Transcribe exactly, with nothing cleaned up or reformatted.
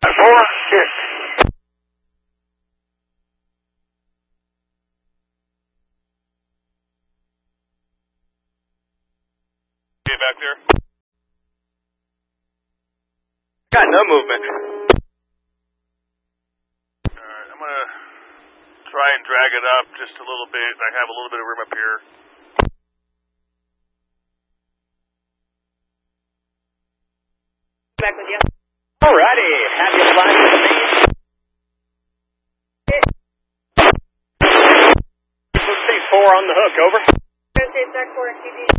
Four, six. Okay, back there. Got no movement. Alright, I'm gonna try and drag it up just a little bit. I have a little bit of room up here. Back with you. Alrighty, have you flying with me? State four on the hook, over. State four, T D.